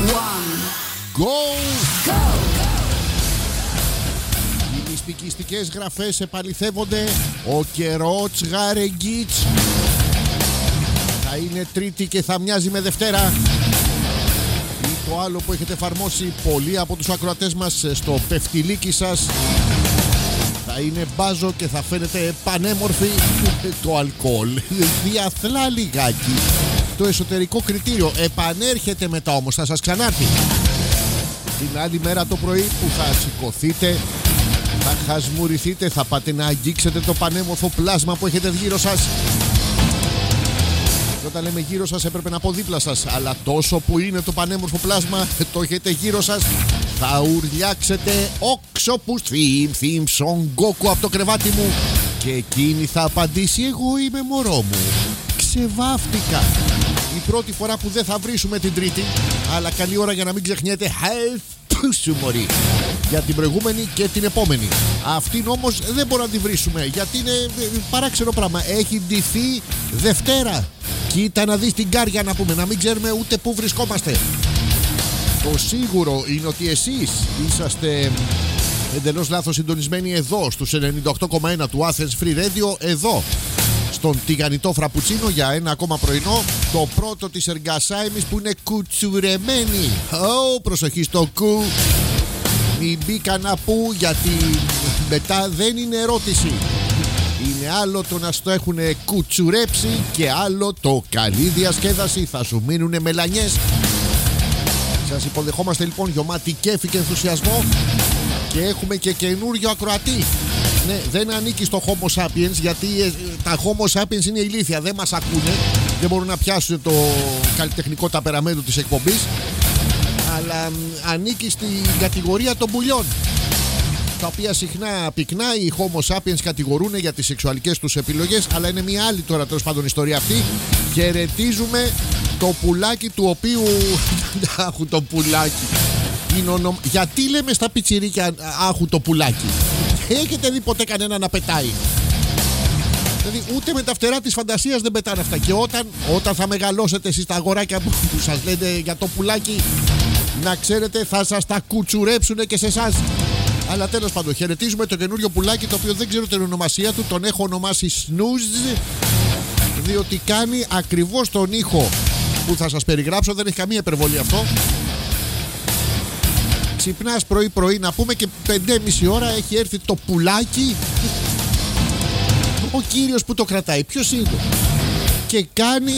Go! Οι μυστικιστικές γραφές επαληθεύονται. Ο καιρός γαρεγκίτς θα είναι Τρίτη και θα μοιάζει με Δευτέρα. Ή το άλλο που έχετε εφαρμόσει πολλοί από τους ακροατές μας στο πεφτιλίκι σας, θα είναι μπάζο και θα φαίνεται πανέμορφη. Το αλκοόλ διαθλά λιγάκι το εσωτερικό κριτήριο. Επανέρχεται μετά όμως, θα σας ξανάρθει. Την άλλη μέρα το πρωί που θα σηκωθείτε, θα χασμουρηθείτε, θα πάτε να αγγίξετε το πανέμορφο πλάσμα που έχετε γύρω σας. Και όταν λέμε γύρω σας έπρεπε να πω δίπλα σας, αλλά τόσο που είναι το πανέμορφο πλάσμα, το έχετε γύρω σας, θα ουρλιάξετε Octopus Theme Son Goku από το κρεβάτι μου και εκείνη θα απαντήσει: εγώ είμαι μωρό μου, ξεβάφτηκα. Η πρώτη φορά που δεν θα βρίσουμε την Τρίτη, αλλά καλή ώρα για να μην ξεχνιέται. Σου μωρή, για την προηγούμενη και την επόμενη. Αυτήν όμως δεν μπορούμε να τη βρίσουμε, γιατί είναι παράξενο πράγμα. Έχει ντυθεί Δευτέρα. Κοίτα να δεις την κάρια, να πούμε, να μην ξέρουμε ούτε πού βρισκόμαστε. Το σίγουρο είναι ότι εσείς είσαστε εντελώς λάθος συντονισμένοι εδώ στους 98,1 του Athens Free Radio, εδώ στον τηγανιτό φραπουτσίνο για ένα ακόμα πρωινό. Το πρώτο της εργασάιμης που είναι κουτσουρεμένη. Προσοχή στο κου. Μην μπει κανένα που, γιατί μετά δεν είναι ερώτηση. Είναι άλλο το να στο έχουν κουτσουρέψει και άλλο το καλή διασκέδαση. Θα σου μείνουνε μελανιές. Σας υποδεχόμαστε λοιπόν γεμάτη κέφι και ενθουσιασμό. Και έχουμε και καινούριο ακροατή. Ναι, δεν ανήκει στο Homo sapiens, γιατί τα Homo sapiens είναι ηλίθια, δεν μας ακούνε, δεν μπορούν να πιάσουν το καλλιτεχνικό ταπεραμέντο της εκπομπής, αλλά ανήκει στην κατηγορία των πουλιών, τα οποία συχνά πυκνά οι Homo sapiens κατηγορούν για τις σεξουαλικές τους επιλογές, αλλά είναι μια άλλη τώρα τέλος πάντων ιστορία αυτή. Χαιρετίζουμε το πουλάκι του οποίου άχου το πουλάκι. Γιατί λέμε στα πιτσιρίκια άχου το πουλάκι? Έχετε δει ποτέ κανένα να πετάει? Δηλαδή ούτε με τα φτερά της φαντασίας δεν πετάνε αυτά. Και όταν θα μεγαλώσετε εσείς τα αγοράκια που σας λένε για το πουλάκι, να ξέρετε θα σας τα κουτσουρέψουνε και σε εσάς. Αλλά τέλος πάντων, χαιρετίζουμε το καινούριο πουλάκι, το οποίο δεν ξέρω την ονομασία του. Τον έχω ονομάσει Snooze, διότι κάνει ακριβώς τον ήχο που θα σας περιγράψω. Δεν έχει καμία υπερβολή αυτό. Ξυπνάς πρωί να πούμε και 5:30 ώρα έχει έρθει το πουλάκι. Ο κύριος που το κρατάει, ποιος είναι? Και κάνει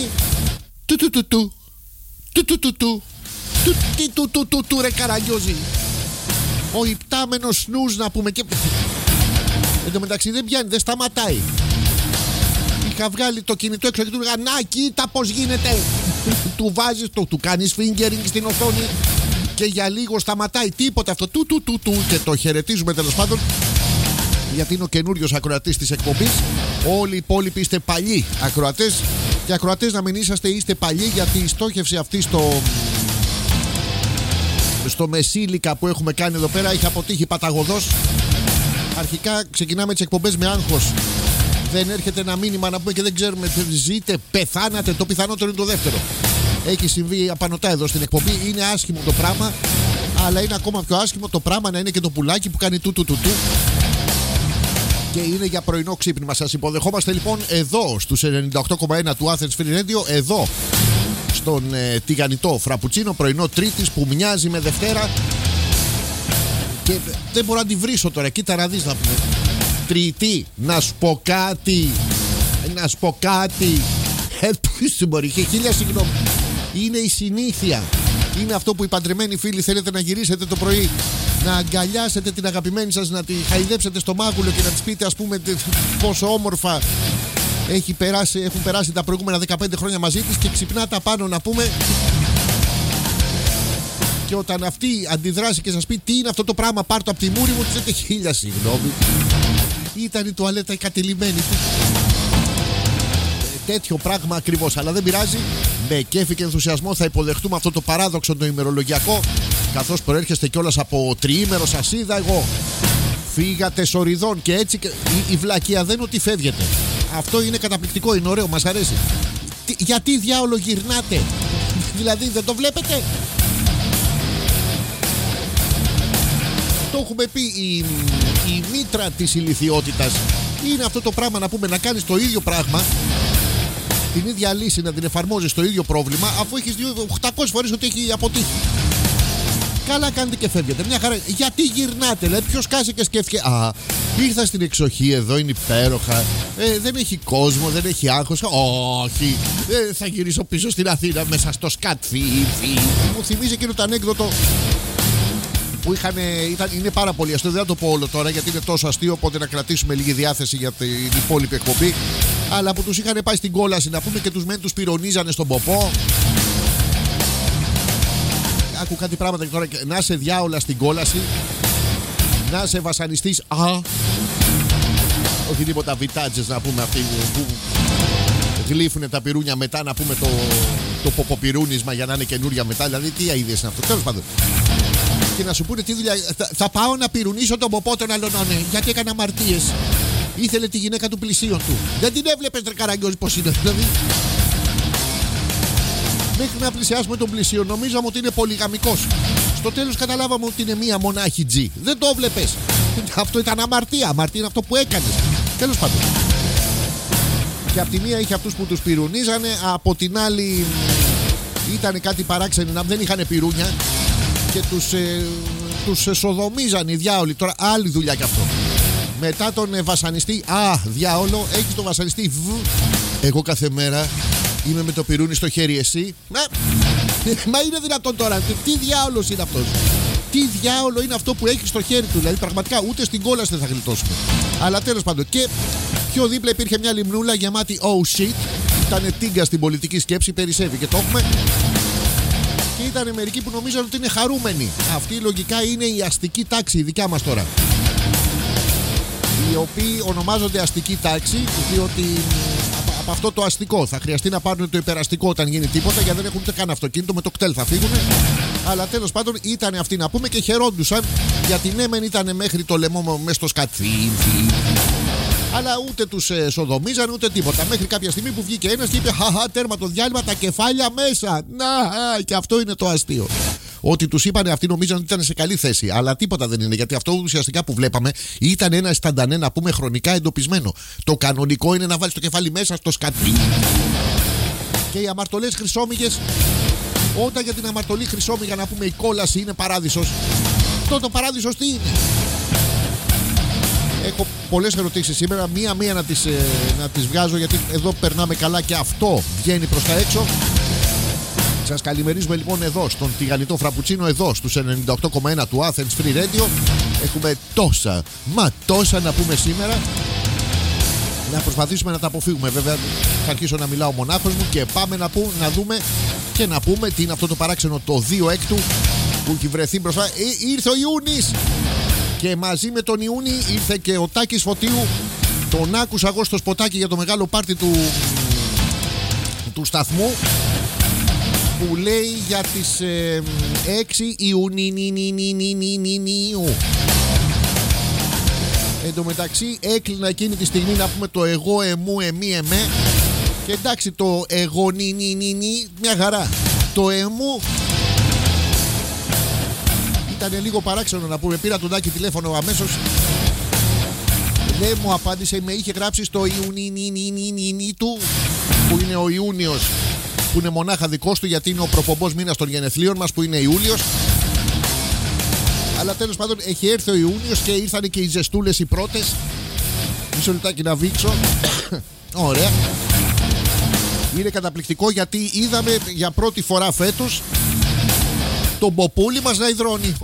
του ρε καραγκιόζη. Ο υπτάμενος Σνούζ να πούμε. Και εν τω μεταξύ δεν πιάνει, δεν σταματάει. Είχα βγάλει το κινητό έξω και του έλεγα να κοίτα πως γίνεται. Του βάζεις, του κάνεις fingering στην οθόνη και για λίγο σταματάει. Τίποτα αυτό. Και το χαιρετίζουμε τέλος πάντων, γιατί είναι ο καινούριος ακροατής της εκπομπής. Όλοι οι υπόλοιποι είστε παλιοί ακροατές. Και ακροατές να μην είστε παλιοί, γιατί η στόχευση αυτή στο μεσήλικα που έχουμε κάνει εδώ πέρα έχει αποτύχει παταγωδός. Αρχικά ξεκινάμε τις εκπομπές με άγχος. Δεν έρχεται ένα μήνυμα να πούμε και δεν ξέρουμε, ζείτε, πεθάνατε. Το πιθανότερο είναι το δεύτερο. Έχει συμβεί απανωτά εδώ στην εκπομπή. Είναι άσχημο το πράγμα, αλλά είναι ακόμα πιο άσχημο το πράγμα να είναι και το πουλάκι που κάνει του. Και είναι για πρωινό ξύπνημα. Σας υποδεχόμαστε λοιπόν εδώ στους 98,1 του Athens Free Radio, εδώ στον τηγανιτό φραπουτσίνο, πρωινό Τρίτης που μοιάζει με Δευτέρα. Και δεν μπορώ να τη βρίσω τώρα. Κοίτα να δεις, να πούμε. Τρίτη, να σου πω κάτι. Μπορεί και χίλια συγγνώμη. Είναι η συνήθεια. Είναι αυτό που οι παντρεμένοι φίλοι θέλετε να γυρίσετε το πρωί, να αγκαλιάσετε την αγαπημένη σας, να τη χαϊδέψετε στο μάγουλο και να της πείτε, ας πούμε, πόσο όμορφα έχουν περάσει τα προηγούμενα 15 χρόνια μαζί της, και ξυπνάτε απάνω να πούμε. Και όταν αυτή αντιδράσει και σας πει τι είναι αυτό το πράγμα, πάρ' το από τη μούρη μου, της λέτε χίλια συγγνώμη. Ήταν η τουαλέτα κατηλημένη. Τέτοιο πράγμα ακριβώς, αλλά δεν πειράζει. Με κέφι και ενθουσιασμό θα υποδεχτούμε αυτό το παράδοξο το ημερολογιακό, καθώς προέρχεστε κιόλας από τριήμερο. σας είδα εγώ. Φύγατε σοριδών και έτσι. Η βλακεία δεν είναι ότι φεύγετε. Αυτό είναι καταπληκτικό, είναι ωραίο, μας αρέσει. Γιατί διάολο γυρνάτε? Δηλαδή δεν το βλέπετε? Το έχουμε πει, η μήτρα της ηλιθιότητας είναι αυτό το πράγμα, να πούμε, να κάνεις το ίδιο πράγμα, την ίδια λύση να την εφαρμόζεις στο ίδιο πρόβλημα, αφού έχεις δει 800 φορές ότι έχει αποτύχει. Καλά κάνετε και φεύγετε. Μια χαρά. Γιατί γυρνάτε, λέει, ποιος κάθισε και σκέφτηκε? Α, ήρθα στην εξοχή, εδώ είναι υπέροχα. Δεν έχει κόσμο, δεν έχει άγχος. Όχι. Θα γυρίσω πίσω στην Αθήνα μέσα στο σκάτφι. Μου θυμίζει εκείνο το ανέκδοτο που είναι πάρα πολύ αστείο. Δεν θα το πω όλο τώρα γιατί είναι τόσο αστείο. Οπότε να κρατήσουμε λίγη διάθεση για την υπόλοιπη εκπομπή. Αλλά που τους είχαν πάει στην κόλαση, να πούμε, και τους μεν τους πυρονίζανε στον ποπό. Άκου κάτι πράγματα τώρα. Να σε διάολα στην κόλαση, να σε βασανιστείς. Όχι τίποτα βιτάτζες, να πούμε, αυτοί που γλύφουνε τα πυρούνια μετά, να πούμε, το ποποπυρούνισμα για να είναι καινούρια μετά. Δηλαδή τι αίδες είναι αυτό? Τέλος πάντων. Και να σου πούνε τι δουλειά. Θα πάω να πυρουνίσω τον ποπό των άλλων, γιατί έκανα αμαρτίες. Ήθελε τη γυναίκα του πλησίον του. Δεν την έβλεπες, ρε Καραγκιόζη, πως είναι? Δηλαδή, μέχρι να πλησιάσουμε τον πλησίον νομίζαμε ότι είναι πολυγαμικός. Στο τέλος καταλάβαμε ότι είναι μία μονάχη G. Δεν το βλέπεις. Αυτό ήταν αμαρτία. Αμαρτία είναι αυτό που έκανες. Τέλος πάντων. Και από τη μία είχε αυτούς που τους πυρουνίζανε, από την άλλη ήταν κάτι παράξενο, δεν είχαν πυρούνια και τους σοδομίζαν οι διάολοι. Τώρα άλλη δουλειά κι αυτό. Μετά τον βασανιστή, διάολο, έχεις τον βασανιστή. Εγώ κάθε μέρα είμαι με το πυρούνι στο χέρι, εσύ. Μα είναι δυνατόν τώρα? Τι διάολος είναι αυτός? Τι διάολο είναι αυτό που έχει στο χέρι του? Δηλαδή πραγματικά ούτε στην κόλαση δεν θα γλιτώσουμε. Αλλά τέλος πάντων. Και πιο δίπλα υπήρχε μια λιμνούλα γεμάτη oh shit. Ήτανε τίγκα στην πολιτική σκέψη, περισσεύει και το έχουμε. Και ήταν μερικοί που νομίζαν ότι είναι χαρούμενοι. Αυτή λογικά είναι η αστική τάξη, η δικιά μας τώρα. Οι οποίοι ονομάζονται αστική τάξη, διότι από αυτό το αστικό θα χρειαστεί να πάρουν το υπεραστικό όταν γίνει τίποτα, γιατί δεν έχουν ούτε καν αυτοκίνητο, με το κτέλ θα φύγουν. Αλλά τέλος πάντων ήταν αυτοί, να πούμε, και χαιρόντουσαν, γιατί ναι, μεν ήταν μέχρι το λαιμό μέσα στο σκατφί. Αλλά ούτε τους σοδομίζαν ούτε τίποτα. Μέχρι κάποια στιγμή που βγήκε ένας και είπε: χαχα, τέρμα το διάλειμμα, τα κεφάλια μέσα. Να, και αυτό είναι το αστείο. Ότι τους είπανε, αυτοί νομίζαν ότι ήταν σε καλή θέση. Αλλά τίποτα δεν είναι, γιατί αυτό ουσιαστικά που βλέπαμε ήταν ένα σταντανέ, να πούμε, χρονικά εντοπισμένο. Το κανονικό είναι να βάλεις το κεφάλι μέσα στο σκατφί. Και οι αμαρτωλές χρυσόμυγες, όταν για την αμαρτωλή χρυσόμυγα, να πούμε, η κόλαση είναι παράδεισος, αυτό το παράδεισος τι είναι? Έχω πολλές ερωτήσεις σήμερα, μία-μία να τις βγάζω, γιατί εδώ περνάμε καλά και αυτό βγαίνει προς τα έξω. Σας καλημερίζουμε λοιπόν εδώ στον τηγανιτό φραπουτσίνο, εδώ στους 98,1 του Athens Free Radio. Έχουμε τόσα να πούμε σήμερα. Να προσπαθήσουμε να τα αποφύγουμε. Βέβαια θα αρχίσω να μιλάω μονάχος μου και πάμε να δούμε και να πούμε τι είναι αυτό το παράξενο, το 2 έκτου που έχει βρεθεί μπροστά. Ήρθε ο Ιούνις και μαζί με τον Ιούνι ήρθε και ο Τάκης Φωτίου. Τον άκουσα εγώ στο σποτάκι για το μεγάλο πάρτι του σταθμού, που λέει για τις 6 Ιουνίου. Εν τω μεταξύ έκλεινα εκείνη τη στιγμή, να πούμε, το εγώ, εμού, εμεί, εμέ. Και εντάξει, το εγώ μια χαρά. Το εμού ήταν λίγο παράξενο, να πούμε. Πήρα τον Τάκη τηλέφωνο αμέσως. Δεν μου απάντησε, με είχε γράψει στο Ιουνι του, που είναι ο Ιούνιος, που είναι μονάχα δικός του, γιατί είναι ο προπομπός μήνας των γενεθλίων μας, που είναι Ιούλιος. Αλλά τέλος πάντων έχει έρθει ο Ιούνιος και ήρθαν και οι ζεστούλες οι πρώτες. Μισό λεπτάκι να βήξω. Ωραία. Είναι καταπληκτικό, γιατί είδαμε για πρώτη φορά φέτος τον ποπούλι μας να υδρώνει.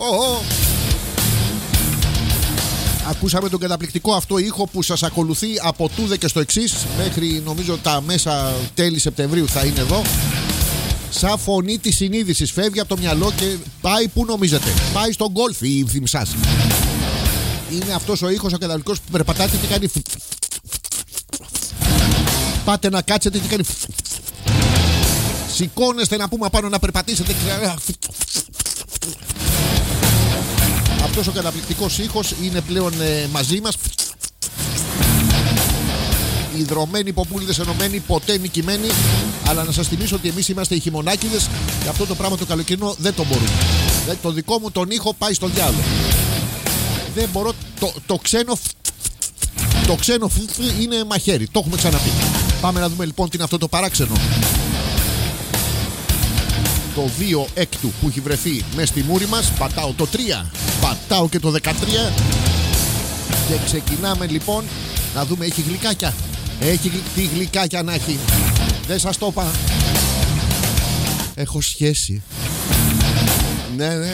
Ακούσαμε τον καταπληκτικό αυτό ήχο που σας ακολουθεί από τούδε και στο εξής, μέχρι νομίζω τα μέσα τέλη Σεπτεμβρίου θα είναι εδώ. Σαν φωνή της συνείδησης, φεύγει από το μυαλό και πάει, που νομίζετε? Πάει στον γκολφ ή θυμσάς. Είναι αυτός ο ήχος ο καταπληκτικός που περπατάτε και κάνει. Πάτε να κάτσετε και κάνει. Σηκώνεστε, να πούμε, πάνω να περπατήσετε. Αυτός ο καταπληκτικός ήχος είναι πλέον μαζί μας. Ιδρωμένοι ποπούλιδες ενωμένοι, ποτέ νικημένοι. Αλλά να σας θυμίσω ότι εμείς είμαστε οι χειμωνάκηδες και αυτό το πράγμα το καλοκαιρινό δεν το μπορούμε. Το δικό μου τον ήχο πάει στο διάλογο. Δεν μπορώ. Το ξένο. Το ξένο είναι μαχαίρι. Το έχουμε ξαναπεί. Πάμε να δούμε λοιπόν τι είναι αυτό το παράξενο. Το 2 έκτου που έχει βρεθεί μέσα στη μούρη μας. Πατάω το 3. Πατάω και το 13. Και ξεκινάμε λοιπόν να δούμε. Έχει γλυκάκια. Έχει τι γλυκάκια να έχει. Δεν σας το είπα. Έχω σχέση. Ναι.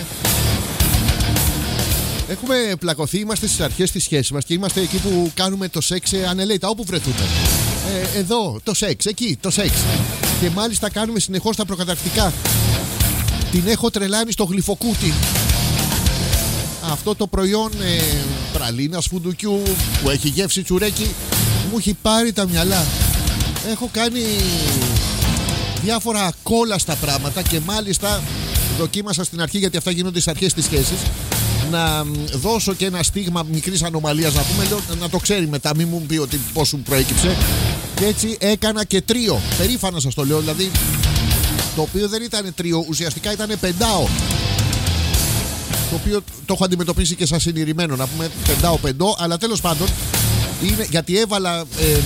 Έχουμε πλακωθεί, είμαστε στις αρχές της σχέσης μας και είμαστε εκεί που κάνουμε το σεξ ανελέητα, όπου βρεθούμε. Εδώ, το σεξ, εκεί, το σεξ. Και μάλιστα κάνουμε συνεχώς τα προκαταρκτικά. Την έχω τρελάνει στο γλυφοκούτι. Αυτό το προϊόν πραλίνας φουντουκιού που έχει γεύση τσουρέκι μου έχει πάρει τα μυαλά. Έχω κάνει διάφορα ακόλαστα πράγματα και μάλιστα δοκίμασα στην αρχή, γιατί αυτά γίνονται στις αρχές της σχέσης, να δώσω και ένα στίγμα μικρής ανομαλίας, να πούμε, να το ξέρει μετά, μην μου πει ότι πώς σου προέκυψε. Και έτσι έκανα και τρίο. Περήφανα σας το λέω, δηλαδή. Το οποίο δεν ήταν τρίο, ουσιαστικά ήταν πεντάο. Το οποίο το έχω αντιμετωπίσει και σαν συνειρημένο, να πούμε πεντάο, αλλά τέλος πάντων είναι γιατί έβαλα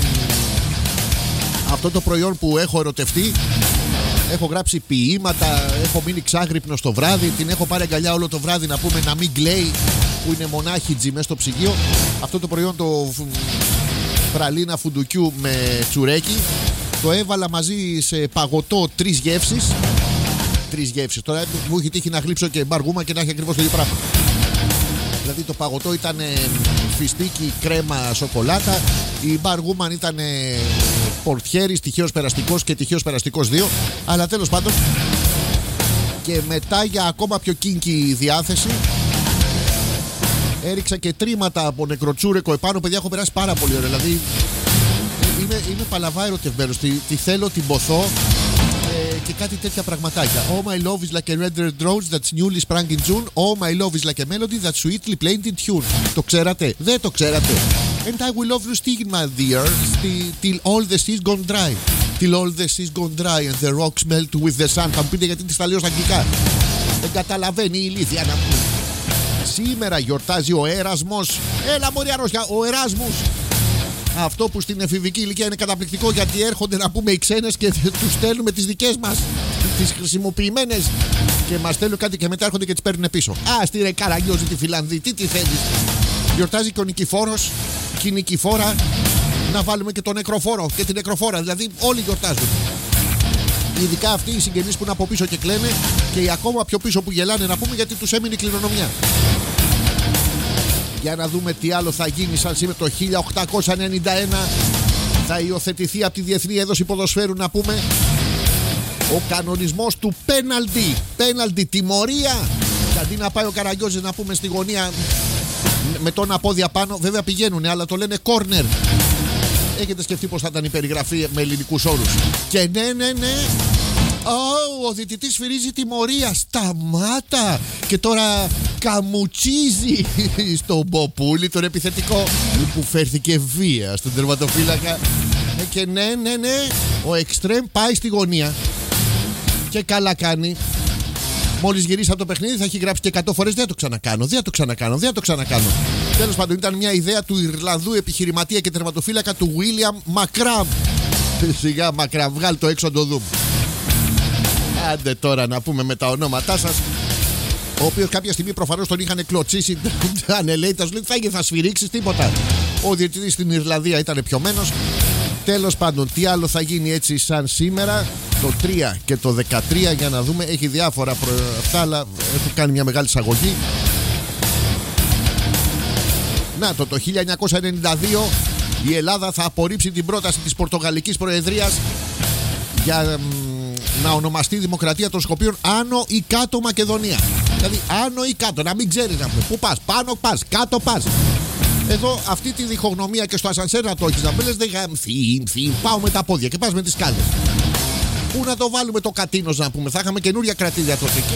αυτό το προϊόν που έχω ερωτευτεί. Έχω γράψει ποίηματα, έχω μείνει ξάγρυπνος το βράδυ, την έχω πάρει αγκαλιά όλο το βράδυ, να πούμε, να μην κλαίει, που είναι μονάχιτζι μέσα στο ψυγείο. Αυτό το προϊόν, το πραλίνα φουντουκιού με τσουρέκι, το έβαλα μαζί σε παγωτό 3 γεύσεις. 3 γεύσεις. Τώρα μου έχει τύχει να γλύψω και μπαργούμα και να έχει ακριβώς το ίδιο πράγμα. Δηλαδή το παγωτό ήταν φιστίκι, κρέμα, σοκολάτα. Η μπαργούμαν ήταν πορτιέρης, τυχαίος περαστικός και τυχαίος περαστικός 2. Αλλά τέλος πάντων. Και μετά, για ακόμα πιο κίνκι διάθεση, έριξα και τρίματα από νεκροτσούρεκο επάνω. Παιδιά, έχω περάσει πάρα πολύ ωραία. Δηλαδή είμαι παλαβά ερωτευμένος. Τη θέλω, την ποθώ. Και κάτι τέτοια πραγματάκια. Oh my love is like a red rose that's newly sprung in June. Oh my love is like a melody that's sweetly played in tune. Το ξέρατε? Δεν το ξέρατε? And I will love you still, my dear, till all the seas gone dry. Till all the seas gone dry and the rocks melt with the sun. Θα μου πείτε γιατί τη τα λέω στα αγγλικά. Δεν καταλαβαίνει η ηλίθεια να πούμε. Σήμερα γιορτάζει ο Έρασμος. Έλα μωρή αρρώστια, ο Εράσμους. Αυτό που στην εφηβική ηλικία είναι καταπληκτικό, γιατί έρχονται να πούμε οι ξένες και τους στέλνουμε τις δικές μας, τις χρησιμοποιημένες, και μας στέλνουν κάτι και μετά έρχονται και τις παίρνουν πίσω. Α, στη ρε Καραγιώζη τη Φιλανδή, τι θέλεις? Γιορτάζει και ο Νικηφόρος και η Νικηφόρα. Να βάλουμε και τον νεκροφόρο και την νεκροφόρα, δηλαδή όλοι γιορτάζουν. Ειδικά αυτοί οι συγγενείς που είναι από πίσω και κλαίνε, και οι ακόμα πιο πίσω που γελάνε, να πούμε, γιατί τους έμεινε η κληρονομιά. Για να δούμε τι άλλο θα γίνει σαν σήμερα. Το 1891 θα υιοθετηθεί από τη Διεθνή Έδωση Ποδοσφαίρου, να πούμε, ο κανονισμός του πέναλτι. Πέναλτι, τιμωρία. Και αντί να πάει ο Καραγιώζης, να πούμε, στη γωνία με τον απόδια πάνω, βέβαια πηγαίνουνε, αλλά το λένε corner. Έχετε σκεφτεί πως θα ήταν η περιγραφή με ελληνικούς όρους? Και ναι. Ο διαιτητής σφυρίζει τιμωρία. Σταμάτα. Και τώρα καμουτσίζει στον Ποπούλη, τον επιθετικό, που φέρθηκε βία στον τερματοφύλακα. Και ναι, ο Εκστρέμ πάει στη γωνία. Και καλά κάνει. Μόλις γυρίσει από το παιχνίδι θα έχει γράψει και 100 φορές δεν το ξανακάνω. Τέλος πάντων, ήταν μια ιδέα του Ιρλανδού επιχειρηματία και τερματοφύλακα, του William McCram. Σιγά Μακράμ, βγάλει το έξω να το δούμε. Άντε τώρα να πούμε με τα ονόματά σας. Ο οποίος κάποια στιγμή προφανώς τον είχαν κλωτσίσει. Ανελέητα, σου λέει θα σφυρίξεις τίποτα. Ο διαιτητής στην Ιρλανδία ήταν πιωμένος. Τέλος πάντων, τι άλλο θα γίνει έτσι σαν σήμερα? Το 3 και το 13, για να δούμε. Έχει διάφορα αυτά, αλλά έχω κάνει μια μεγάλη εισαγωγή. Να το 1992 η Ελλάδα θα απορρίψει την πρόταση της Πορτογαλικής Προεδρίας για να ονομαστεί Δημοκρατία των Σκοπίων Άνω ή Κάτω Μακεδονία. Δηλαδή άνω ή κάτω, να μην ξέρεις να πούμε. Πού πας, πάνω πας, κάτω πας. Εδώ αυτή τη διχογνωμία και στο ασανσέρ να το έχεις, να λες πάω με τα πόδια και πας με τις σκάλες. Πού να το βάλουμε το κατίνος, να πούμε? Θα είχαμε καινούρια κρατήδια τότε. Και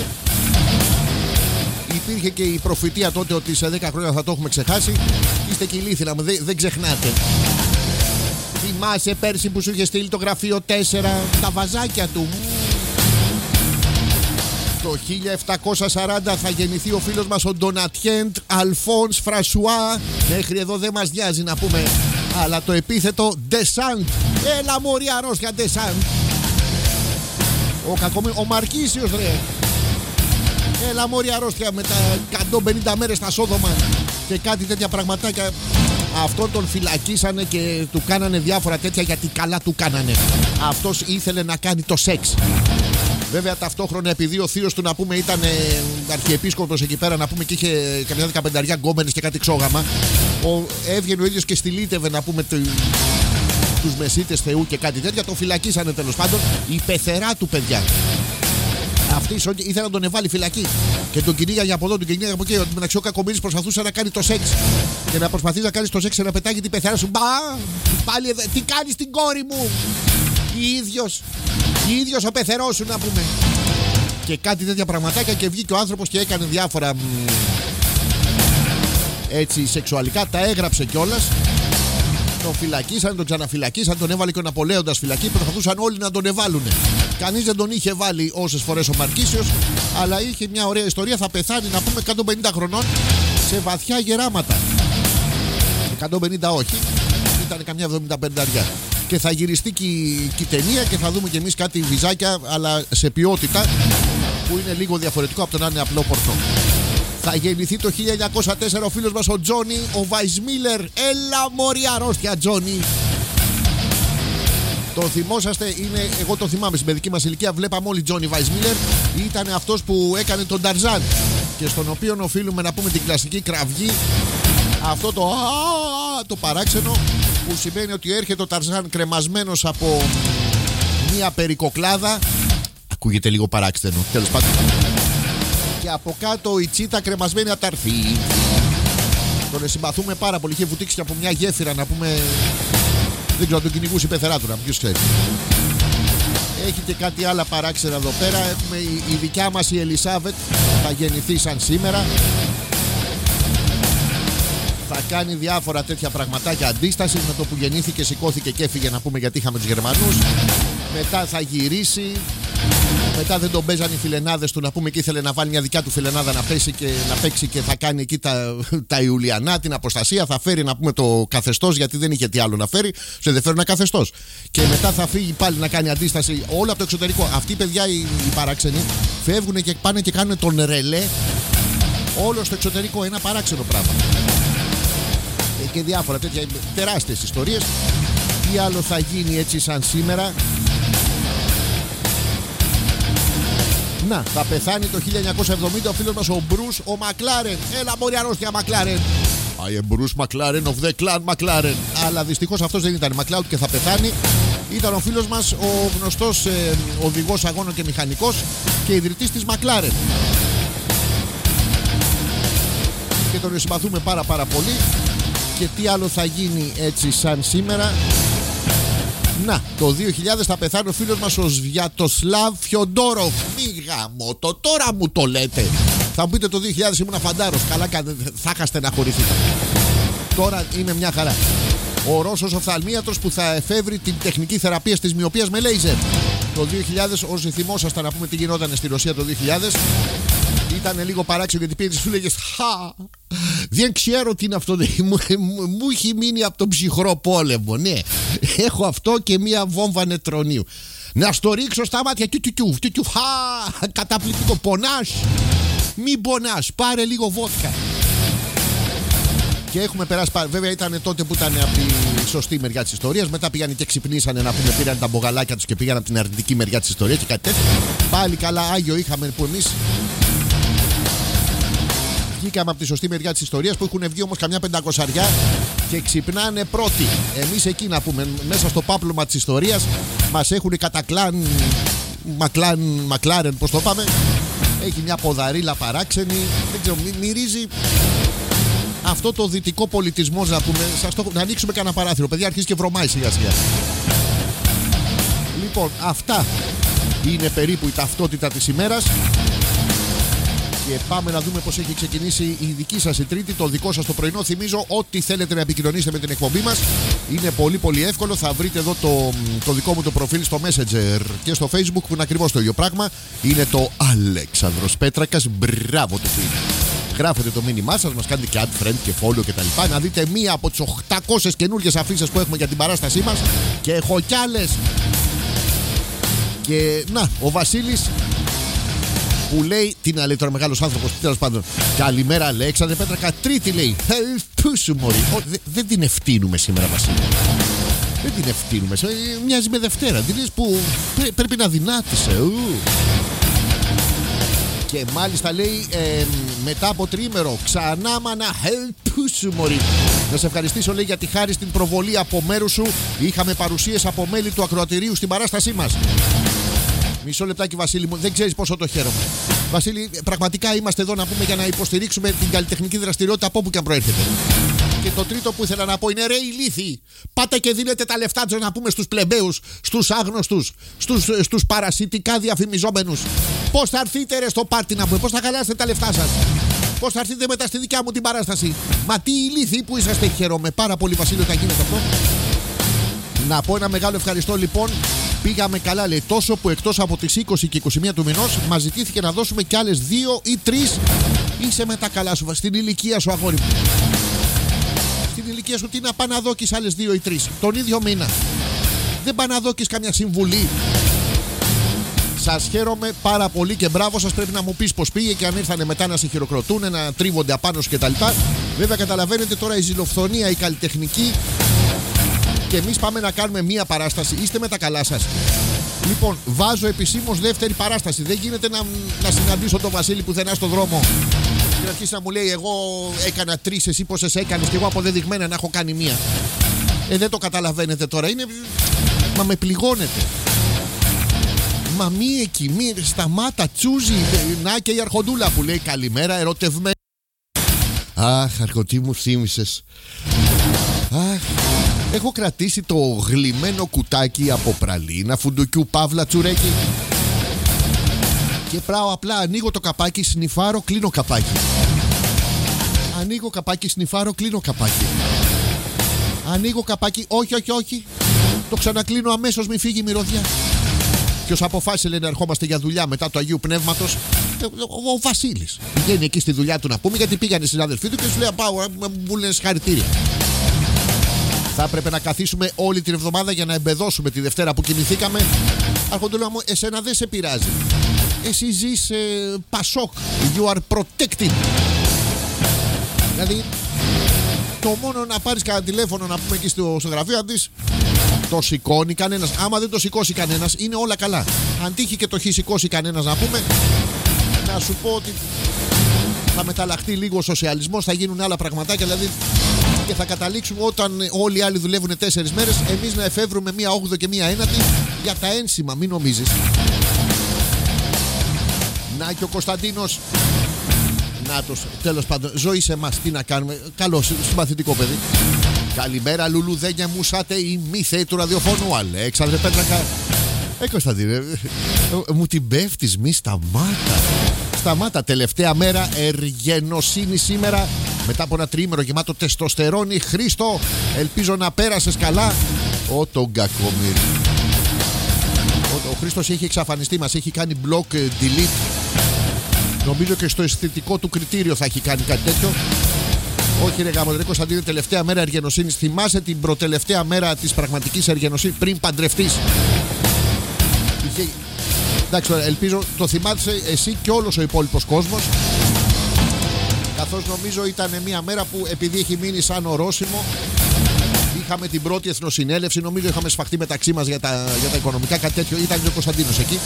υπήρχε και η προφητεία τότε ότι σε 10 χρόνια θα το έχουμε ξεχάσει. Είστε και ηλίθιοι, δεν ξεχνάτε. Θυμάσαι πέρσι που σου είχε στείλει το γραφείο 4 τα βαζάκια του? Το 1740 θα γεννηθεί ο φίλος μας ο Ντονατιέντ Αλφόνς Φρασουά. Μέχρι εδώ δεν μας νοιάζει να πούμε, αλλά το επίθετο Ντεσάντ. Έλα μωρή αρρώστια Ντεσάντ. Ο Μαρκίσιος ρε. Έλα μωρή αρρώστια με τα 150 μέρες στα Σόδομα και κάτι τέτοια πραγματάκια. Αυτόν τον φυλακίσανε και του κάνανε διάφορα τέτοια γιατί καλά του κάνανε. Αυτός ήθελε να κάνει το σεξ. Βέβαια ταυτόχρονα επειδή ο θείος του να πούμε ήταν αρχιεπίσκοπος εκεί πέρα να πούμε και είχε καμιά 15 γκόμενες και κάτι ξόγαμα, έβγαινε ο ίδιος και στυλίτευε να πούμε τους μεσίτες Θεού και κάτι τέτοια. Το φυλακίσανε τέλος πάντων. Η πεθερά του παιδιά. Αυτή ήθελε να τον εβάλει φυλακή. Και τον κυνήγαγε από εδώ, τον κυνήγαγε από εκεί. Μεταξύ ο Κακομοίρης προσπαθούσε να κάνει το σεξ. Και να προσπαθεί να κάνει το σεξ και να πετάγει την πεθερά σου. Μπα! Πάλι εδώ. Τι κάνει στην κόρη μου! ίδιος ο πεθερός σου να πούμε. Και κάτι τέτοια πραγματάκια. Και βγήκε ο άνθρωπος και έκανε διάφορα έτσι σεξουαλικά. Τα έγραψε κιόλας. Τον φυλακίσαν, τον ξαναφυλακίσαν, τον έβαλε και ο Ναπολέοντας φυλακή. Προσπαθούσαν όλοι να τον εβάλουν. Κανείς δεν τον είχε βάλει όσες φορές ο Μαρκίσιος, αλλά είχε μια ωραία ιστορία. Θα πεθάνει να πούμε 150 χρονών σε βαθιά γεράματα. 150 όχι, ήταν καμιά 75. Και θα γυριστεί και η ταινία και θα δούμε κι εμείς κάτι βυζάκια, αλλά σε ποιότητα που είναι λίγο διαφορετικό από το να είναι απλό πορτό. Θα γεννηθεί το 1904 ο φίλος μας ο Τζόνι, ο Βαϊσμίλερ. Έλα μωρή αρρώστια Τζόνι. Το θυμόσαστε, εγώ το θυμάμαι στην παιδική μας ηλικία. Βλέπαμε όλοι Τζόνι Βαϊσμίλερ. Ήταν αυτός που έκανε τον Ταρζάν και στον οποίο οφείλουμε να πούμε την κλασική κραυγή. Αυτό το παράξενο που σημαίνει ότι έρχεται ο Ταρζάν κρεμασμένος από μια περικοκλάδα. Ακούγεται λίγο παράξενο, τέλος πάντων. Και από κάτω η τσίτα κρεμασμένη αταρφή. Τον συμπαθούμε πάρα πολύ. Είχε βουτήξει και από μια γέφυρα να πούμε. Δεν ξέρω, τον κυνηγούσε η πεθερά του, να ποιος ξέρει. Έχει και κάτι άλλα παράξενα εδώ πέρα. Έχουμε η δικιά μας η Ελισάβετ. Θα γεννηθεί σαν σήμερα. Θα κάνει διάφορα τέτοια πραγματάκια αντίσταση. Με το που γεννήθηκε σηκώθηκε και έφυγε να πούμε γιατί είχαμε τους Γερμανούς. Μετά θα γυρίσει. Μετά δεν τον παίζαν οι φιλενάδες του να πούμε και ήθελε να βάλει μια δικιά του φιλενάδα να παίξει και θα κάνει εκεί τα Ιουλιανά, την αποστασία. Θα φέρει να πούμε το καθεστώς γιατί δεν είχε τι άλλο να φέρει. Σε δεν φέρουν ένα καθεστώς. Και μετά θα φύγει πάλι να κάνει αντίσταση όλα από το εξωτερικό. Αυτοί οι παιδιά οι παράξενοι φεύγουν και πάνε και κάνουν τον ρελέ όλο στο εξωτερικό. Ένα παράξενο πράγμα. Και διάφορα τέτοια τεράστιες ιστορίες. Τι άλλο θα γίνει έτσι σαν σήμερα? Να, θα πεθάνει το 1970 ο φίλος μας ο Μπρους ο Μακλάρεν. Έλα μωρή αρρώστια Μακλάρεν. I am Bruce McLaren of the clan McLaren. Αλλά δυστυχώς αυτός δεν ήταν McLeod και θα πεθάνει. Ήταν ο φίλος μας ο γνωστός οδηγός αγώνων και μηχανικός και ιδρυτής της McLaren. Και τον συμπαθούμε πάρα πολύ. Και τι άλλο θα γίνει έτσι σαν σήμερα? Να, το 2000 θα πεθάνει ο φίλος μας ο Σβιατοσλάβ Φιοντόροφ. Μη γαμώ το, τώρα μου το λέτε. Θα μου πείτε το 2000 ήμουν φαντάρος. Καλά θα είχα στεναχωρηθεί. Τώρα είναι μια χαρά. Ο Ρώσος οφθαλμίατρος που θα εφεύρει την τεχνική θεραπεία της μυοπίας με λέιζερ. Το 2000, όσοι θυμόσασταν να πούμε τι γινόταν στη Ρωσία το 2000, ήταν λίγο παράξενο γιατί πήγες σου λέγες δεν ξέρω τι είναι αυτό. Μου έχει μείνει από τον ψυχρό πόλεμο. Ναι, έχω αυτό και μία βόμβα νετρονίου. Να στο ρίξω στα μάτια. Καταπληκτικό. Πονάς? Μην πονάς. Πάρε λίγο βότκα. Και έχουμε περάσει. Βέβαια ήταν τότε που ήταν από τη σωστή μεριά της ιστορίας. Μετά πήγαν και ξυπνήσανε να πούμε. Πήραν τα μπογαλάκια τους και πήγαν από την αρνητική μεριά της ιστορίας και κάτι τέτοιο. Πάλι καλά άγιο είχαμε που εμείς βγήκαμε από τη σωστή μεριά της ιστορίας, που έχουν βγει όμως καμιά 500 και ξυπνάνε πρώτοι. Εμείς εκεί να πούμε, μέσα στο πάπλωμα της ιστορίας μας έχουν κατά κλάν Μακλάρεν, πώς το πάμε. Έχει μια ποδαρίλα παράξενη. Δεν ξέρω, μυρίζει αυτό το δυτικό πολιτισμό να πούμε. Να ανοίξουμε κανένα παράθυρο. Παιδιά, αρχίζει και βρωμάει σιγά σιγά. Λοιπόν, αυτά είναι περίπου η ταυτότητα της ημέρας. Και πάμε να δούμε πως έχει ξεκινήσει η δική σας η Τρίτη, το δικό σας το πρωινό. Θυμίζω ότι θέλετε να επικοινωνήσετε με την εκπομπή μας. Είναι πολύ πολύ εύκολο. Θα βρείτε εδώ το δικό μου το προφίλ στο Messenger και στο Facebook που είναι ακριβώς το ίδιο πράγμα. Είναι το Αλέξανδρος Πέτρακας. Μπράβο του φίλου. Γράφετε το μήνυμά σας, μας κάνετε και add friend και follow και τα λοιπά. Να δείτε μία από τις 800 καινούργιες αφήσεις που έχουμε για την παράστασή μας. Και έχω κι άλλες. Και να, ο Βασίλης που λέει, τι να λέει τώρα μεγάλος άνθρωπος, τέλος πάντων. Καλημέρα Αλέξανδρε Πέτρακα, Τρίτη λέει. Πού σου μωρή. Δεν την ευθύνουμε σήμερα Βασίλη. Δεν την ευθύνουμε. Μοιάζει με Δευτέρα. Τι λες που πρέπει να δυνάτησε. Και μάλιστα λέει μετά από τριήμερο ξανά μανα πού σου μωρή. Να σε ευχαριστήσω λέει γιατί χάρη στην προβολή από μέρους σου είχαμε παρουσίες από μέλη του ακροατηρίου στην παράστασή μας. Μισό λεπτάκι Βασίλη μου, δεν ξέρεις πόσο το χαίρομαι. Βασίλη, πραγματικά είμαστε εδώ να πούμε για να υποστηρίξουμε την καλλιτεχνική δραστηριότητα από όπου και αν προέρχεται. Και το τρίτο που ήθελα να πω είναι ρε ηλίθιοι. Πάτε και δίνετε τα λεφτά τους να πούμε στους πλεμπαίους, στους άγνωστους, στους παρασιτικά διαφημιζόμενους. Πώς θα έρθείτε ρε στο πάρτι να πούμε, πώς θα χαλάσετε τα λεφτά σας. Πώς θα έρθετε μετά στη δικιά μου την παράσταση. Μα τι ηλίθιοι που είσαστε, χαίρομαι πάρα πολύ Βασίλη όταν γίνεται αυτό. Να πω ένα μεγάλο ευχαριστώ λοιπόν. Πήγαμε καλά λέει τόσο που εκτός από τις 20 και 21 του μηνός μας ζητήθηκε να δώσουμε κι άλλες 2 ή 3. Είσαι με τα καλά σου στην ηλικία σου αγόρι μου. Στην ηλικία σου τι να πάνε να δώκεις άλλες 2 ή 3 τον ίδιο μήνα. Δεν πάνε να δώκεις καμιά συμβουλή. Σας χαίρομαι πάρα πολύ και μπράβο σας. Πρέπει να μου πεις πως πήγε και αν ήρθανε μετά να σε χειροκροτούν, να τρίβονται απάνω σου κτλ. Βέβαια καταλαβαίνετε τώρα η ζηλοφθονία, η καλλιτεχνική. Και εμείς πάμε να κάνουμε μία παράσταση. Είστε με τα καλά σας. Λοιπόν, βάζω επισήμως δεύτερη παράσταση. Δεν γίνεται να συναντήσω τον Βασίλη πουθενά στον δρόμο και να αρχίσει να μου λέει: εγώ έκανα 3, εσύ πόσες έκανες, και εγώ αποδεδειγμένα να έχω κάνει μία. Δεν το καταλαβαίνετε τώρα. Είναι. Μα με πληγώνετε. Μα μη εκεί, μη σταμάτα, τσούζι. Να και η Αρχοντούλα που λέει: καλημέρα, ερωτευμένη. Αχ, αρχοντή μου θύμισες. Αχ. Έχω κρατήσει το γλυμμένο κουτάκι από πραλίνα φουντουκιού παύλα τσουρέκι. Και πράω απλά ανοίγω το καπάκι, σνιφάρω, κλείνω καπάκι. Ανοίγω καπάκι, σνιφάρω, κλείνω καπάκι. Ανοίγω καπάκι, όχι. Το ξανακλείνω αμέσως, μη φύγει η μυρωδιά. Ποιος αποφάσισε λέει να ερχόμαστε για δουλειά μετά του Αγίου Πνεύματος? Ο Βασίλης. Πηγαίνει εκεί στη δουλειά του να πούμε, γιατί πήγανε οι συνάδελφοί του και σου λέει πάω, μου λένε συγχαρητήρια. Θα έπρεπε να καθίσουμε όλη την εβδομάδα για να εμπεδώσουμε τη Δευτέρα που κοιμηθήκαμε. Αρχοντούλα μου, εσένα δεν σε πειράζει. Εσύ ζεις Πασόκ. You are protected. Δηλαδή, το μόνο να πάρεις κανένα τηλέφωνο να πούμε εκεί στο γραφείο, αν δεις, το σηκώνει κανένας. Άμα δεν το σηκώσει κανένας, είναι όλα καλά. Αν τύχει και το έχει σηκώσει κανένας να πούμε, να σου πω ότι θα μεταλλαχτεί λίγο ο σοσιαλισμός, θα γίνουν άλλα πραγματάκια, δηλαδή. Και θα καταλήξουμε όταν όλοι οι άλλοι δουλεύουν 4 μέρες, εμείς να εφεύρουμε μία 8η και μία 9η για τα ένσημα, μην νομίζεις. Να και ο Κωνσταντίνος. Νάτος, τέλος πάντων, ζωή σε εμάς, τι να κάνουμε. Καλώς, συμπαθητικό παιδί. Καλημέρα λουλουδένια μου, σάτε η μη θέη του ραδιοφώνου Αλέξανδρε Πέτρακα. Κωνσταντίνε, μου την πέφτεις, μη σταμάτα. Τελευταία μέρα εργενοσύνη σήμερα. Μετά από ένα τριήμερο γεμάτο τεστοστερόνη. Χρήστο, ελπίζω να πέρασες καλά. Τον κακομοίρη. Ο Χρήστος έχει εξαφανιστεί, μας έχει κάνει block delete. Νομίζω και στο αισθητικό του κριτήριο θα έχει κάνει κάτι τέτοιο. Όχι ρε γάμο, ρε Κωνσταντίνε, τελευταία μέρα εργενοσύνης. Θυμάσαι την προτελευταία μέρα της πραγματικής εργενοσύνης πριν παντρευτείς? Εντάξει, ελπίζω το θυμάσαι εσύ και όλος ο υπόλοιπος κόσμος. Καθώς νομίζω ήταν μια μέρα που επειδή έχει μείνει σαν ορόσημο, είχαμε την πρώτη εθνοσυνέλευση. Νομίζω είχαμε σφαχτεί μεταξύ μας για τα οικονομικά, κάτι τέτοιο. Ήταν και ο Κωνσταντίνος εκεί.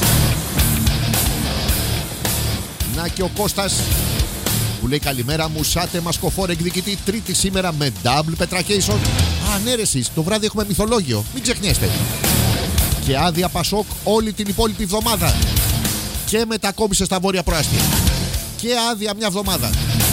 Να και ο Κώστας που λέει καλημέρα μου, σάτε μασκοφόρ εκδικητή, Τρίτη σήμερα με double petracation. Ναι ρε εσείς, το βράδυ έχουμε μυθολόγιο, μην ξεχνιέστε. Και άδεια Πασόκ όλη την υπόλοιπη εβδομάδα. Και μετακόμισε στα βόρεια προάστια. Και άδεια μια εβδομάδα.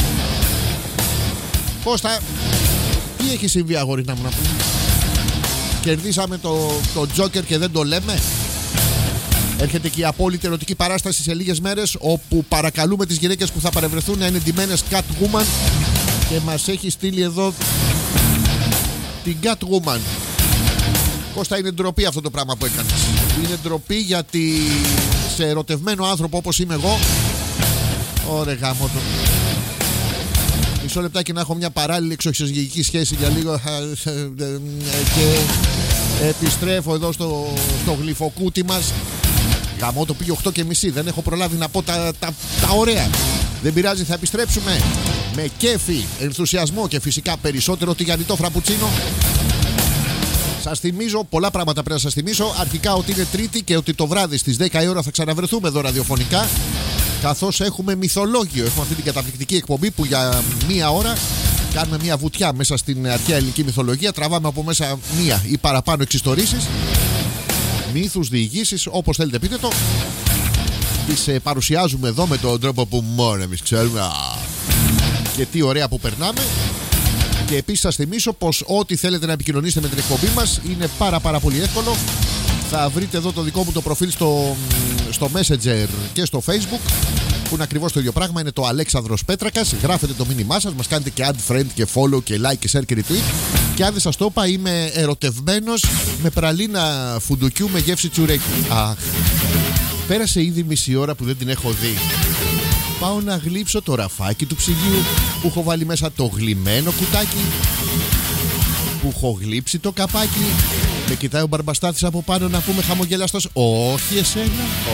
Κώστα, τι έχει συμβεί αγόρινα μου να πούμε? Κερδίσαμε το Τζόκερ και δεν το λέμε. Έρχεται και η απόλυτη ερωτική παράσταση σε λίγες μέρες, όπου παρακαλούμε τις γυναίκες που θα παρευρεθούν να είναι ντυμένες Catwoman. Και μας έχει στείλει εδώ την Catwoman. Κώστα, είναι ντροπή αυτό το πράγμα που έκανες. Είναι ντροπή γιατί σε ερωτευμένο άνθρωπο όπως είμαι εγώ. Ωραία γάμο το. Μισό λεπτάκι να έχω μια παράλληλη εξωξυγική σχέση για λίγο. Και επιστρέφω εδώ στο γλυφοκούτι μας. Γαμώ το πήγε 8:30. Δεν έχω προλάβει να πω τα ωραία. Δεν πειράζει, θα επιστρέψουμε με κέφι, ενθουσιασμό και φυσικά περισσότερο τηγανιτό φραπουτσίνο. Σας θυμίζω, πολλά πράγματα πρέπει να σας θυμίσω. Αρχικά ότι είναι Τρίτη και ότι το βράδυ στις 10 η ώρα θα ξαναβρεθούμε εδώ ραδιοφωνικά. Καθώς έχουμε μυθολόγιο. Έχουμε αυτή την καταπληκτική εκπομπή που για μία ώρα κάνουμε μία βουτιά μέσα στην αρχαία ελληνική μυθολογία. Τραβάμε από μέσα μία ή παραπάνω εξιστορήσεις, μύθους, διηγήσεις, όπως θέλετε πείτε το. Τις παρουσιάζουμε εδώ με τον τρόπο που μόνο εμείς ξέρουμε. Και τι ωραία που περνάμε. Και επίσης σας θυμίσω πως ό,τι θέλετε να επικοινωνήσετε με την εκπομπή μας είναι πάρα πολύ εύκολο. Θα βρείτε εδώ το δικό μου το προφίλ στο Messenger και στο Facebook, που είναι ακριβώς το ίδιο πράγμα. Είναι το Αλέξανδρος Πέτρακας. Γράφετε το μήνυμά σας, μας κάνετε και add friend και follow και like και share και retweet. Και αν δεν σας το είπα, είμαι ερωτευμένος με πραλίνα φουντουκιού με γεύση τσουρέκι. Αχ, πέρασε ήδη μισή ώρα που δεν την έχω δει. Πάω να γλύψω το ραφάκι του ψυγείου που έχω βάλει μέσα το γλυμμένο κουτάκι, που έχω γλύψει το καπάκι. Με κοιτάει ο Μπαρμπαστάθης από πάνω να πούμε χαμογελαστός. Όχι εσένα,